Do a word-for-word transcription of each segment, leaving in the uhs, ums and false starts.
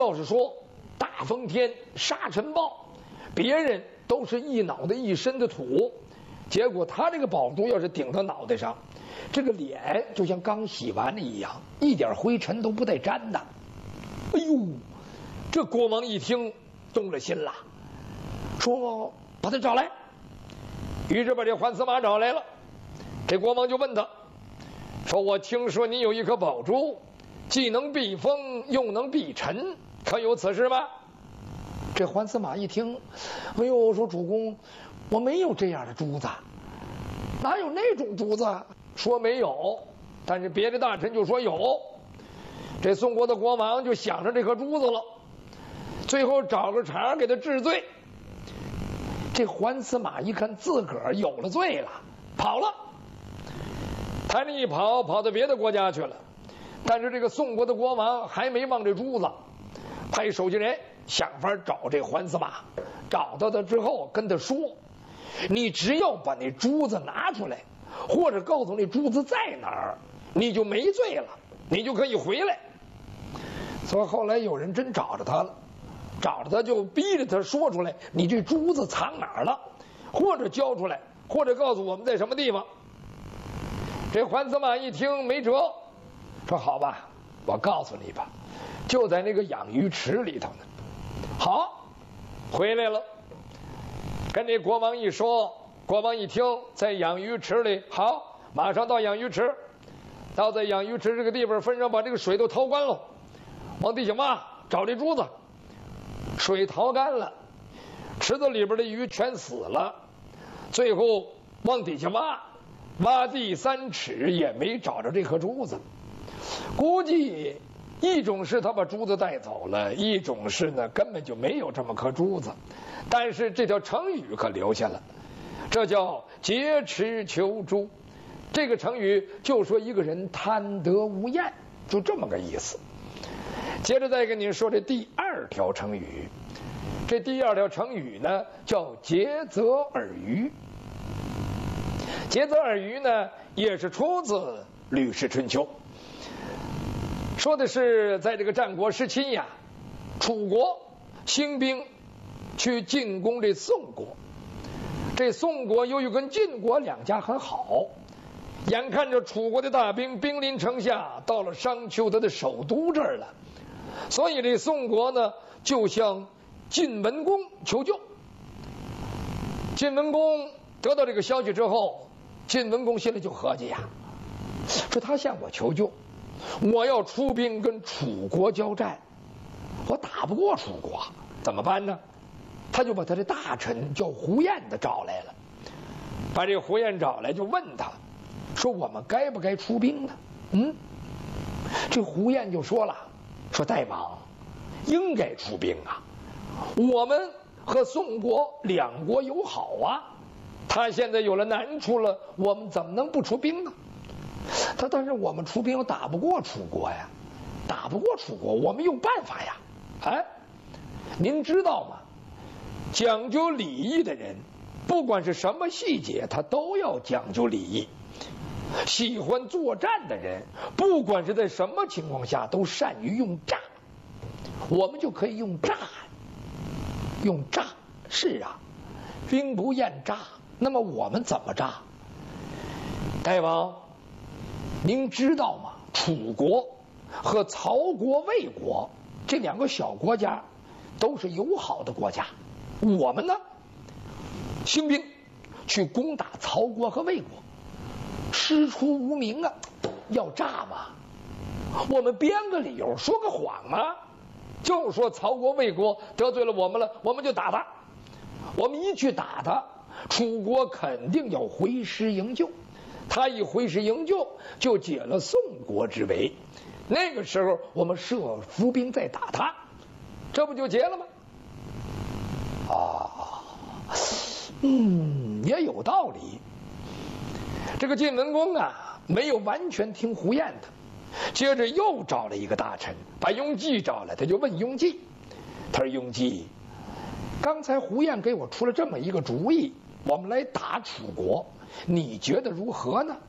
要是说大风天沙尘暴，别人都是一脑袋一身的土，结果他这个宝珠要是顶到脑袋上，这个脸就像刚洗完了一样，一点灰尘都不带沾的。哎呦，这国王一听动了心了，说把他找来。于是把这浣丝马找来了。这国王就问他说，我听说你有一颗宝珠，既能避风又能避尘，可有此事吗？这浣丝马一听，哎呦，说主公，我没有这样的珠子，哪有那种珠子？说没有，但是别的大臣就说有。这宋国的国王就想着这颗珠子了，最后找个茬给他治罪。这浣丝马一看自个儿有了罪了，跑了。他这一跑，跑到别的国家去了。但是这个宋国的国王还没忘这珠子，派手下人想法找这浣丝马。找到他之后，跟他说：“你只要把那珠子拿出来，或者告诉那珠子在哪儿，你就没罪了，你就可以回来。”所以后来有人真找着他了，找着他就逼着他说出来，你这珠子藏哪儿了，或者交出来，或者告诉我们在什么地方。这浣丝马一听没辙，说好吧，我告诉你吧，就在那个养鱼池里头呢。好，回来了，跟这国王一说，国王一听在养鱼池里，好，马上到养鱼池。到在养鱼池这个地方，分上把这个水都掏干了，往地下挖，找这珠子。水掏干了，池子里边的鱼全死了，最后往底下挖，挖地三尺也没找着这颗珠子。估计一种是他把珠子带走了，一种是呢根本就没有这么颗珠子。但是这条成语可留下了，这叫劫持求珠。这个成语就说一个人贪得无厌，就这么个意思。接着再跟您说这第二条成语，这第二条成语呢叫竭泽而渔。竭泽而渔呢也是出自《吕氏春秋》，说的是在这个战国时期呀，楚国兴兵去进攻这宋国。这宋国由于跟晋国两家很好，眼看着楚国的大兵兵临城下，到了商丘他的首都这儿了，所以这宋国呢就向晋文公求救。晋文公得到这个消息之后，晋文公心里就合计呀，说他向我求救，我要出兵跟楚国交战，我打不过楚国，怎么办呢？他就把他的大臣叫胡彦的找来了，把这胡彦找来就问他说，我们该不该出兵呢？嗯，这胡彦就说了，说大王应该出兵啊，我们和宋国两国友好啊，他现在有了难处了，我们怎么能不出兵呢？他但是我们出兵又打不过楚国呀，打不过楚国，我们有办法呀。哎，您知道吗？讲究礼义的人，不管是什么细节，他都要讲究礼义。喜欢作战的人，不管是在什么情况下，都善于用诈。我们就可以用诈，用诈。是啊，兵不厌诈。那么我们怎么诈？大王，您知道吗？楚国和曹国、魏国这两个小国家都是友好的国家。我们呢，兴兵去攻打曹国和魏国，师出无名啊，要诈嘛？我们编个理由，说个谎嘛，就说曹国、魏国得罪了我们了，我们就打他。我们一去打他，楚国肯定要回师营救，他一回师营救，就解了宋国之围。那个时候我们设伏兵再打他，这不就结了吗？啊，嗯，也有道理。这个晋文公啊，没有完全听胡彦的，接着又找了一个大臣，把雍济找来，他就问雍济，他说：“雍济，刚才胡彦给我出了这么一个主意，我们来打楚国，你觉得如何呢？”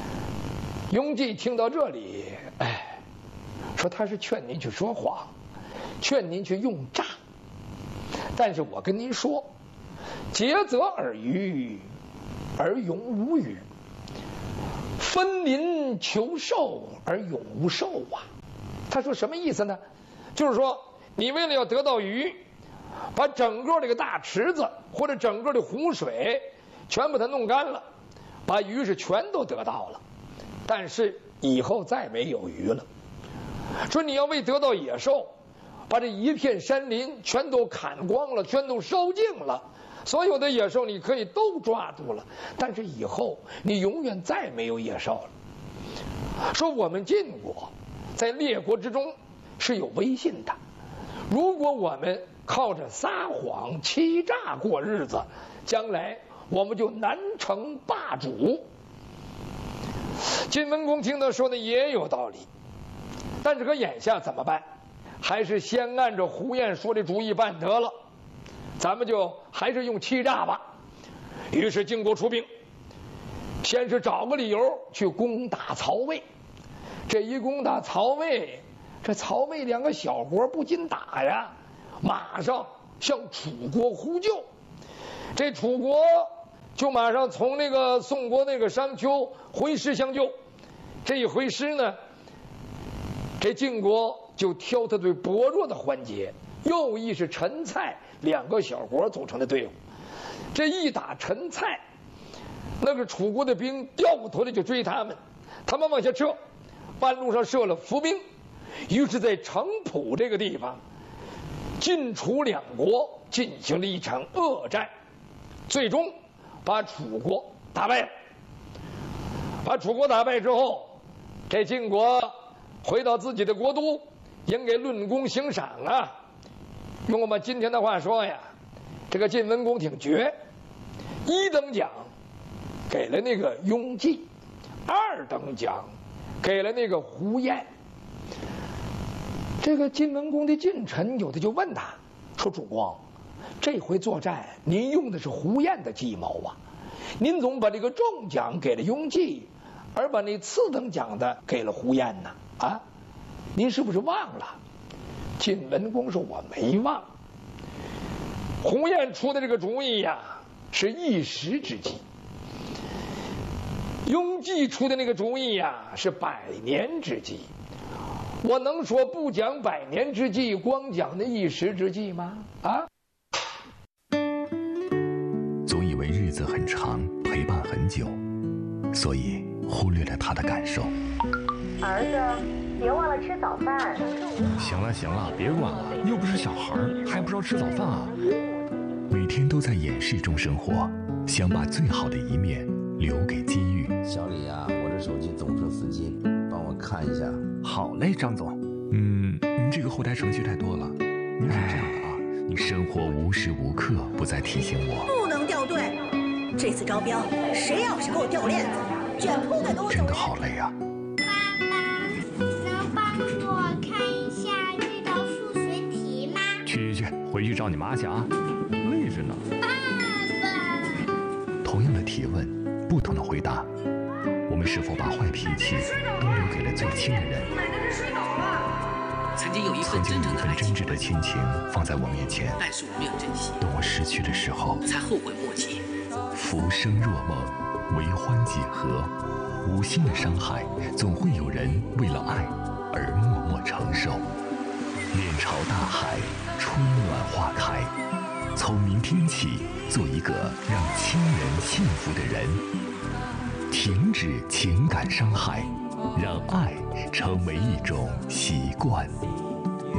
雍济听到这里，哎，说他是劝你去说谎， 劝您去用诈。但是我跟您说，竭泽而渔，而永无渔；分林求寿，而永无寿啊。他说什么意思呢？就是说，你为了要得到鱼，把整个这个大池子或者整个的湖水全把它弄干了，把鱼是全都得到了，但是以后再没有鱼了。说你要为得到野兽，把这一片山林全都砍光了，全都烧尽了，所有的野兽你可以都抓住了，但是以后你永远再没有野兽了。说我们晋国在列国之中是有威信的，如果我们靠着撒谎欺诈过日子，将来我们就难成霸主。晋文公听他说的也有道理，但是可眼下怎么办？还是先按照胡彦说的主意办得了，咱们就还是用欺诈吧。于是晋国出兵，先是找个理由去攻打曹魏。这一攻打曹魏，这曹魏两个小国不禁打呀，马上向楚国呼救。这楚国就马上从那个宋国那个商丘回师相救。这一回师呢，这晋国就挑他最薄弱的环节，右翼是陈蔡两个小国组成的队伍。这一打陈蔡，那个楚国的兵掉过头来就追他们，他们往下撤，半路上设了伏兵，于是在城濮这个地方，晋楚两国进行了一场恶战，最终把楚国打败了。把楚国打败之后，这晋国回到自己的国都，应该论功行赏啊。用我们今天的话说呀，这个晋文公挺绝。一等奖给了那个雍季，二等奖给了那个胡彦。这个晋文公的近臣有的就问他说：“主公，这回作战您用的是胡彦的计谋啊，您总把这个重奖给了雍季，而把那次等奖的给了胡彦呢？啊，您是不是忘了？”晋文公说：“我没忘。胡彦出的这个主意呀，是一时之计；雍季出的那个主意呀，是百年之计。我能说不讲百年之计，光讲那一时之计吗？啊！” 总以为日子很长，陪伴很久，所以忽略了他的感受。 儿子，别忘了吃早饭。 行了行了，别管了，又不是小孩，还不知道吃早饭啊？ 每天都在掩饰中生活，想把最好的一面留给机遇。 小李啊，我这手机总测司机，帮我看一下。 好嘞，张总。 嗯，您这个后台程序太多了。您是这样的啊，你生活无时无刻不在提醒我， 不能掉队。这次招标，谁要是给我掉链子，卷铺盖都真的好累啊。 爸爸，能帮我看一下这道数学题吗？ 去去去，回去找你妈去啊，累着呢。 爸爸， 同样的提问，不同的回答，我们是否把坏脾气都留给了最亲的人？ 曾经有一份曾经有一份真正的爱情， 真挚的亲情放在我面前， 但是我没有珍惜， 等我失去的时候， 才后悔莫及。 浮生若梦，为欢几何？无心的伤害，总会有人为了爱而默默承受。面朝大海，春暖花开。从明天起，做一个让亲人幸福的人。停止情感伤害，让爱成为一种习惯。